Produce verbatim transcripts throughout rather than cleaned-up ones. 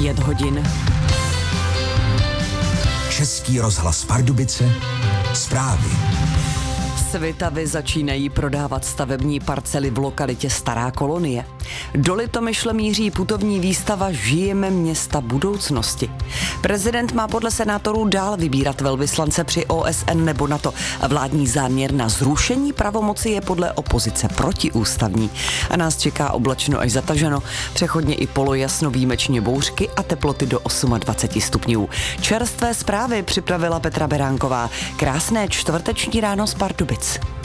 Pět hodin. Český rozhlas Pardubice. Zprávy. Svitavy začínají prodávat stavební parcely v lokalitě Stará Kolonie. Do Litomyšle míří putovní výstava Žijeme města budoucnosti. Prezident má podle senátorů dál vybírat velvyslance při O S N nebo NATO. Vládní záměr na zrušení pravomoci je podle opozice protiústavní. A nás čeká oblačno až zataženo, přechodně i polojasno, výjimečně bouřky a teploty do dvacet osm stupňů. Čerstvé zprávy připravila Petra Beránková. Krásné čtvrteční ráno z Pardubic.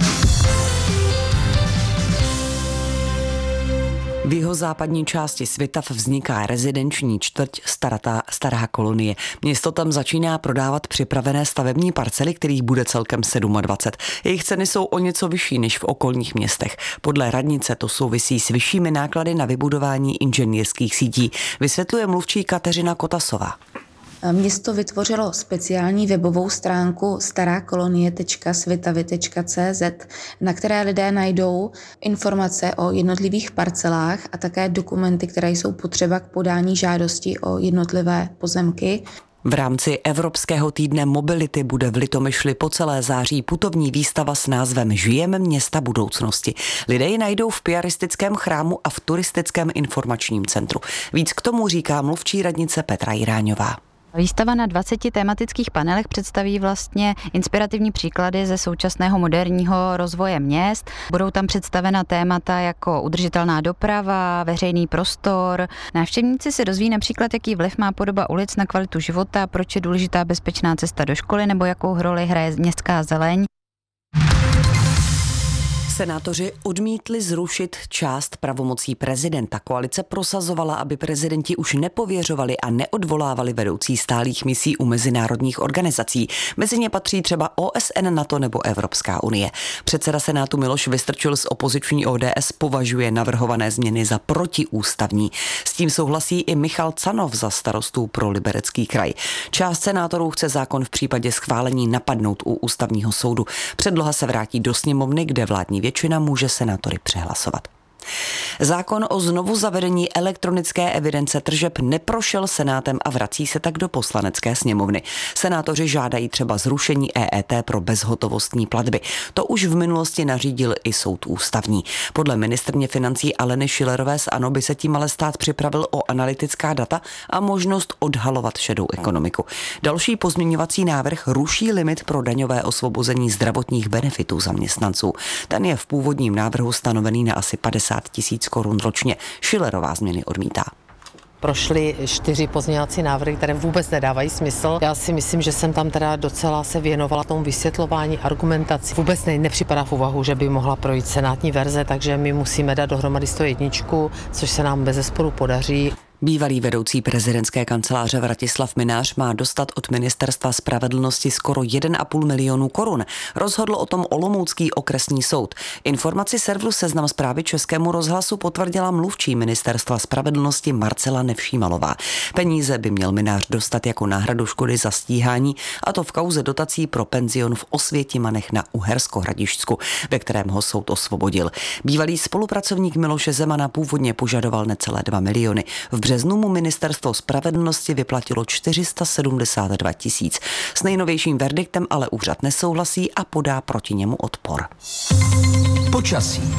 V jihozápadní části Svitav vzniká rezidenční čtvrť Staratá, Stará Kolonie. Město tam začíná prodávat připravené stavební parcely, kterých bude celkem dvacet sedm. Jejich ceny jsou o něco vyšší než v okolních městech. Podle radnice to souvisí s vyššími náklady na vybudování inženýrských sítí, vysvětluje mluvčí Kateřina Kotasová. Město vytvořilo speciální webovou stránku starakolonie tečka svitavy tečka cé zet, na které lidé najdou informace o jednotlivých parcelách a také dokumenty, které jsou potřeba k podání žádosti o jednotlivé pozemky. V rámci Evropského týdne mobility bude v Litomyšli po celé září putovní výstava s názvem Žijeme města budoucnosti. Lidé ji najdou v piaristickém chrámu a v turistickém informačním centru. Víc k tomu říká mluvčí radnice Petra Jiráňová. Výstava na dvaceti tematických panelech představí vlastně inspirativní příklady ze současného moderního rozvoje měst. Budou tam představena témata jako udržitelná doprava, veřejný prostor. Návštěvníci se dozví například, jaký vliv má podoba ulic na kvalitu života, proč je důležitá bezpečná cesta do školy nebo jakou roli hraje městská zeleň. Senátoři odmítli zrušit část pravomocí prezidenta. Koalice prosazovala, aby prezidenti už nepověřovali a neodvolávali vedoucí stálých misí u mezinárodních organizací. Mezi ně patří třeba O S N, NATO nebo Evropská unie. Předseda Senátu Miloš Vystrčil z opoziční O D S považuje navrhované změny za protiústavní. S tím souhlasí i Michal Canov za starostů pro Liberecký kraj. Část senátorů chce zákon v případě schválení napadnout u ústavního soudu. Předloha se vrátí do sněmovny, kde vládní většina může senátory přehlasovat. Zákon o znovu zavedení elektronické evidence tržeb neprošel Senátem a vrací se tak do Poslanecké sněmovny. Senátoři žádají třeba zrušení E E T pro bezhotovostní platby. To už v minulosti nařídil i soud ústavní. Podle ministryně financí Aleny Schillerové z ANO by se tím ale stát připravil o analytická data a možnost odhalovat šedou ekonomiku. Další pozměňovací návrh ruší limit pro daňové osvobození zdravotních benefitů zaměstnanců. Ten je v původním návrhu stanovený na asi padesát tisíc korun ročně. Schillerová změny odmítá. Prošly čtyři pozměňovací návrhy, které vůbec nedávají smysl. Já si myslím, že jsem tam teda docela se věnovala tomu vysvětlování, argumentaci. Vůbec ne, nepřipadá v úvahu, že by mohla projít senátní verze, takže my musíme dát dohromady sto jedna, což se nám bezesporu podaří. Bývalý vedoucí prezidentské kanceláře Vratislav Mynář má dostat od Ministerstva spravedlnosti skoro jeden a půl milionu korun. Rozhodl o tom olomoucký okresní soud. Informaci serveru Seznam Zprávy Českému rozhlasu potvrdila mluvčí Ministerstva spravedlnosti Marcela Nevšímalová. Peníze by měl Mynář dostat jako náhradu škody za stíhání, a to v kauze dotací pro penzion v Osvětimanech na Uhersko-Hradišťsku, ve kterém ho soud osvobodil. Bývalý spolupracovník Miloše Zemana původně požadoval necelé dva miliony. V březnu mu Ministerstvo spravedlnosti vyplatilo čtyři sta sedmdesát dva tisíc. S nejnovějším verdiktem ale úřad nesouhlasí a podá proti němu odpor. Počasí.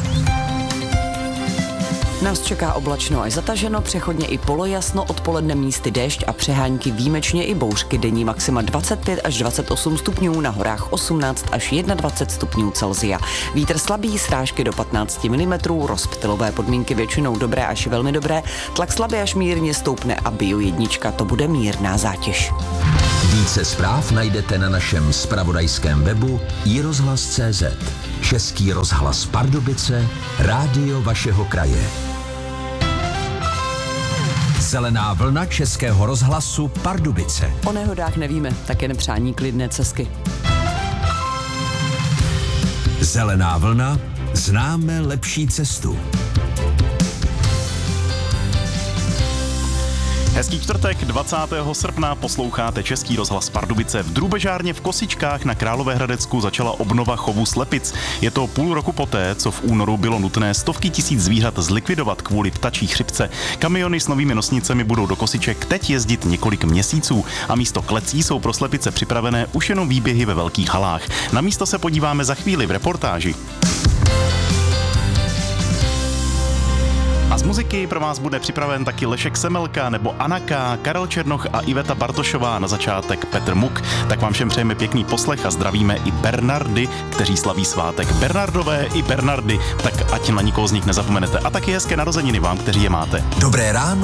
Nás čeká oblačno až zataženo, přechodně i polojasno, odpoledne místy déšť a přehánky, výjimečně i bouřky, denní maxima dvacet pět až dvacet osm stupňů, na horách osmnáct až dvacet jedna stupňů Celsia. Vítr slabý, srážky do patnáct milimetrů, rozptylové podmínky většinou dobré až velmi dobré, tlak slabě až mírně stoupne a bio jednička, to bude mírná zátěž. Více zpráv najdete na našem zpravodajském webu i rozhlas tečka cé zet. Český rozhlas Pardubice, rádio vašeho kraje. Zelená vlna Českého rozhlasu Pardubice. O nehodách nevíme, tak jen přání klidné cesty. Zelená vlna, známe lepší cestu. Hezký čtvrtek, dvacátého srpna posloucháte Český rozhlas Pardubice. V drůbežárně v Kosičkách na Královéhradecku začala obnova chovu slepic. Je to půl roku poté, co v únoru bylo nutné stovky tisíc zvířat zlikvidovat kvůli ptačí chřipce. Kamiony s novými nosnicemi budou do Kosiček teď jezdit několik měsíců a místo klecí jsou pro slepice připravené už jenom výběhy ve velkých halách. Na místo se podíváme za chvíli v reportáži. A z muziky pro vás bude připraven taky Lešek Semelka nebo Anaka, Karel Černoch a Iveta Bartošová, na začátek Petr Muk. Tak vám všem přejeme pěkný poslech a zdravíme i Bernardy, kteří slaví svátek. Bernardové i Bernardy, tak ať na nikoho z nich nezapomenete. A taky hezké narozeniny vám, kteří je máte. Dobré ráno